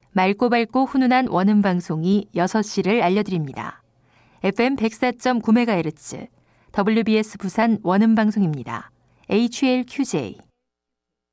맑고 밝고 훈훈한 원음 방송이 6시를 알려드립니다. FM 104.9MHz WBS 부산 원음 방송입니다. HLQJ